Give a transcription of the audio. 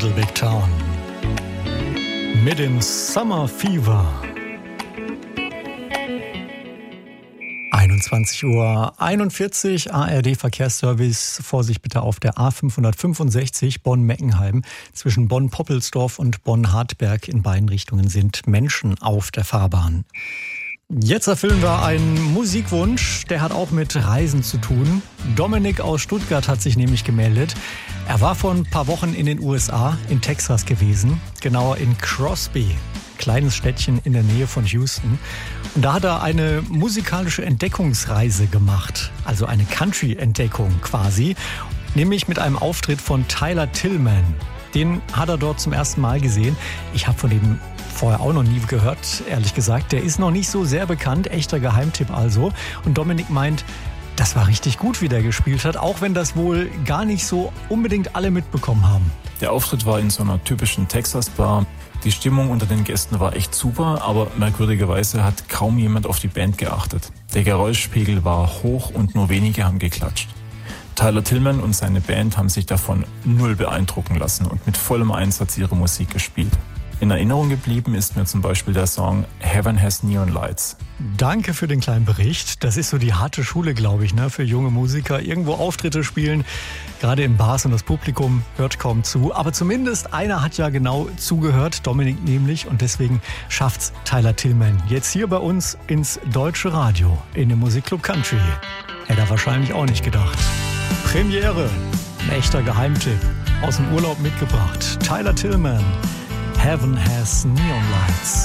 Little Big Town. Mit dem Summer Fever. 21:41 Uhr, ARD-Verkehrsservice. Vorsicht bitte auf der A565 Bonn-Meckenheim. Zwischen Bonn-Poppelsdorf und Bonn-Hartberg in beiden Richtungen sind Menschen auf der Fahrbahn. Jetzt erfüllen wir einen Musikwunsch, der hat auch mit Reisen zu tun. Dominik aus Stuttgart hat sich nämlich gemeldet. Er war vor ein paar Wochen in den USA, in Texas gewesen, genauer in Crosby, kleines Städtchen in der Nähe von Houston. Und da hat er eine musikalische Entdeckungsreise gemacht, also eine Country-Entdeckung quasi, nämlich mit einem Auftritt von Tyler Tillman. Den hat er dort zum ersten Mal gesehen. Ich habe von dem vorher auch noch nie gehört, ehrlich gesagt. Der ist noch nicht so sehr bekannt, echter Geheimtipp also. Und Dominik meint, das war richtig gut, wie der gespielt hat, auch wenn das wohl gar nicht so unbedingt alle mitbekommen haben. Der Auftritt war in so einer typischen Texas-Bar. Die Stimmung unter den Gästen war echt super, aber merkwürdigerweise hat kaum jemand auf die Band geachtet. Der Geräuschpegel war hoch und nur wenige haben geklatscht. Tyler Tillman und seine Band haben sich davon null beeindrucken lassen und mit vollem Einsatz ihre Musik gespielt. In Erinnerung geblieben ist mir zum Beispiel der Song Heaven Has Neon Lights. Danke für den kleinen Bericht. Das ist so die harte Schule, glaube ich, für junge Musiker. Irgendwo Auftritte spielen, gerade in Bars, und das Publikum hört kaum zu. Aber zumindest einer hat ja genau zugehört, Dominik nämlich. Und deswegen schafft's Tyler Tillman jetzt hier bei uns ins Deutsche Radio in dem Musikclub Country. Hätte er wahrscheinlich auch nicht gedacht. Premiere, ein echter Geheimtipp, aus dem Urlaub mitgebracht. Tyler Tillman. Heaven Has Neon Lights.